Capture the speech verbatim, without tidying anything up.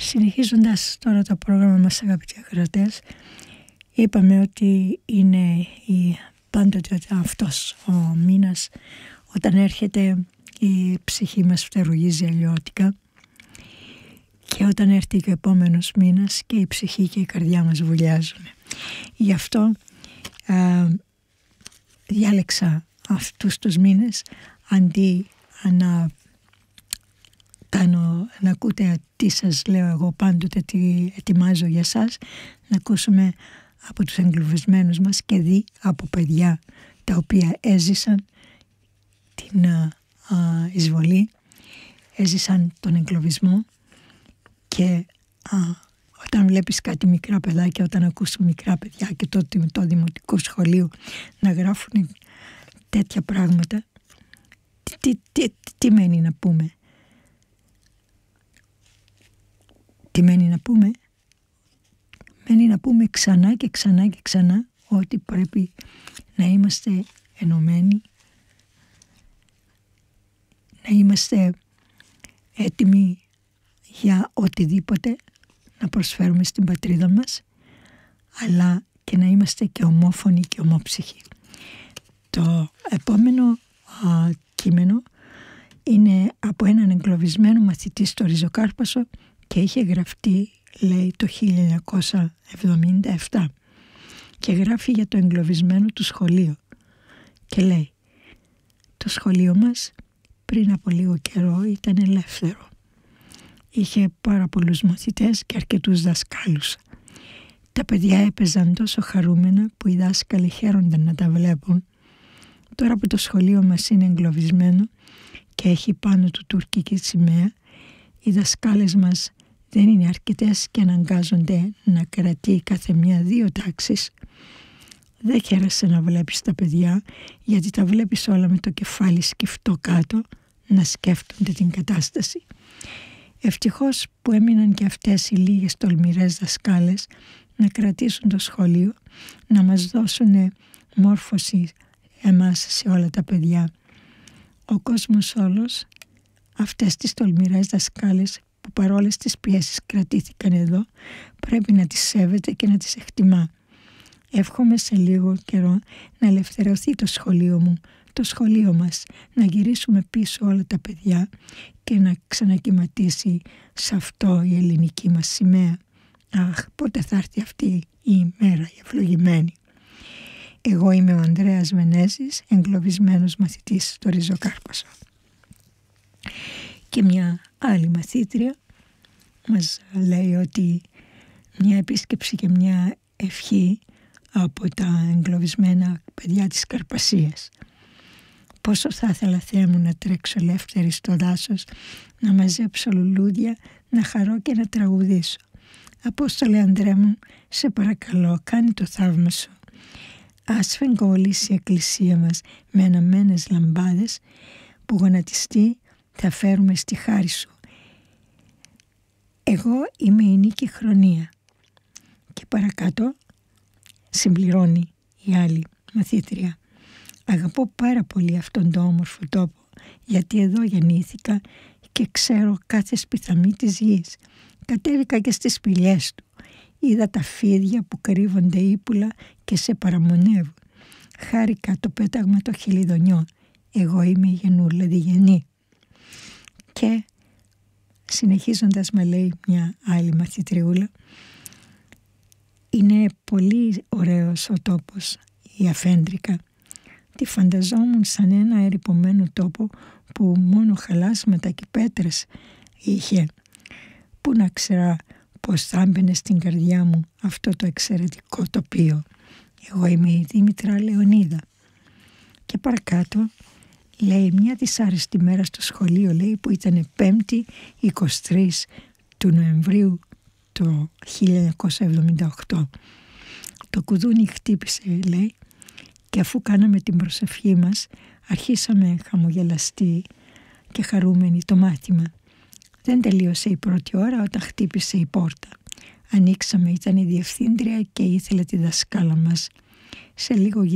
Συνεχίζοντας τώρα το πρόγραμμα μας, αγαπητοί ακροατές, είπαμε ότι είναι η, πάντοτε αυτός ο μήνας όταν έρχεται η ψυχή μας φτερουγίζει αλλιώτικα, και όταν έρθει και ο επόμενος μήνας και η ψυχή και η καρδιά μας βουλιάζουν. Γι' αυτό α, διάλεξα αυτούς τους μήνες, αντί να κάνω, να ακούτε τι σας λέω εγώ πάντοτε, τι ετοιμάζω για σας, να ακούσουμε από τους εγκλωβισμένους μας και δει από παιδιά τα οποία έζησαν την α, α, εισβολή, έζησαν τον εγκλωβισμό. Και α, όταν βλέπεις κάτι μικρά παιδάκια, όταν ακούς μικρά παιδιά και το, το δημοτικό σχολείο να γράφουν τέτοια πράγματα, τι, τι, τι, τι μένει να πούμε. Τι μένει να πούμε. Μένει να πούμε ξανά και ξανά και ξανά ότι πρέπει να είμαστε ενωμένοι, να είμαστε έτοιμοι για οτιδήποτε να προσφέρουμε στην πατρίδα μας, αλλά και να είμαστε και ομόφωνοι και ομόψυχοι. Το επόμενο α, κείμενο είναι από έναν εγκλωβισμένο μαθητή στο Ριζοκάρπασο και είχε γραφτεί, λέει, το χίλια εννιακόσια εβδομήντα επτά, και γράφει για το εγκλωβισμένο του σχολείο και λέει: το σχολείο μας πριν από λίγο καιρό ήταν ελεύθερο. Είχε πάρα πολλούς μαθητές και αρκετούς δασκάλους. Τα παιδιά έπαιζαν τόσο χαρούμενα που οι δάσκαλοι χαίρονταν να τα βλέπουν. Τώρα που το σχολείο μας είναι εγκλωβισμένο και έχει πάνω του τουρκική σημαία, οι δασκάλες μας δεν είναι αρκετές και αναγκάζονται να κρατεί κάθε μία δύο τάξεις. Δεν χαίρεσαι να βλέπεις τα παιδιά, γιατί τα βλέπεις όλα με το κεφάλι σκυφτό κάτω, να σκέφτονται την κατάσταση. Ευτυχώς που έμειναν και αυτές οι λίγες τολμηρές δασκάλες να κρατήσουν το σχολείο, να μας δώσουν μόρφωση εμάς σε όλα τα παιδιά. Ο κόσμος όλος, αυτές τις τολμηρές δασκάλες που παρόλες τις πιέσεις κρατήθηκαν εδώ, πρέπει να τις σέβεται και να τις εκτιμά. Εύχομαι σε λίγο καιρό να ελευθερωθεί το σχολείο μου, το σχολείο μας, να γυρίσουμε πίσω όλα τα παιδιά και να ξανακυματίσει σε αυτό η ελληνική μας σημαία. Αχ, πότε θα έρθει αυτή η ημέρα η ευλογημένη. Εγώ είμαι ο Ανδρέας Βενέζης, εγκλωβισμένος μαθητής στο Ριζοκάρπασο. Και μια άλλη μαθήτρια μας λέει ότι μια επίσκεψη και μια ευχή από τα εγκλωβισμένα παιδιά της Καρπασίας. Πόσο θα ήθελα, Θεέ μου, να τρέξω ελεύθερη στο δάσος, να μαζέψω λουλούδια, να χαρώ και να τραγουδήσω. Απόστολε Ανδρέ μου, σε παρακαλώ, κάνε το θαύμα σου. Ας φεγγολήσει η εκκλησία μας με αναμένες λαμπάδες, που γονατιστή θα φέρουμε στη χάρη σου. Εγώ είμαι η Νίκη Χρονία. Και παρακάτω συμπληρώνει η άλλη μαθήτρια. Αγαπώ πάρα πολύ αυτόν τον όμορφο τόπο, γιατί εδώ γεννήθηκα και ξέρω κάθε σπιθαμή της γης. Κατέβηκα και στις σπηλιές του. Είδα τα φίδια που κρύβονται ύπουλα και σε παραμονεύουν. Χάρηκα το πέταγμα των χελιδονιών. Εγώ είμαι η γενούλα διγενή. Και συνεχίζοντας με λέει μια άλλη μαθητριούλα, είναι πολύ ωραίος ο τόπος, η Αφέντρικα. Τη φανταζόμουν σαν ένα ερειπωμένο τόπο που μόνο χαλάσματα και πέτρες είχε. Πού να ξέρα πως θα έμπαινε στην καρδιά μου αυτό το εξαιρετικό τοπίο. Εγώ είμαι η Δήμητρα Λεωνίδα. Και παρακάτω λέει μια δυσάρεστη μέρα στο σχολείο, λέει, που ήταν πέμπτη εικοστή τρίτη του Νοεμβρίου το χίλια εννιακόσια εβδομήντα οκτώ. Το κουδούνι χτύπησε, λέει, και αφού κάναμε την προσευχή μας, αρχίσαμε χαμογελαστοί και χαρούμενοι το μάθημα. Δεν τελείωσε η πρώτη ώρα όταν χτύπησε η πόρτα. Ανοίξαμε, ήταν η διευθύντρια και ήθελε τη δασκάλα μας. Σε λίγο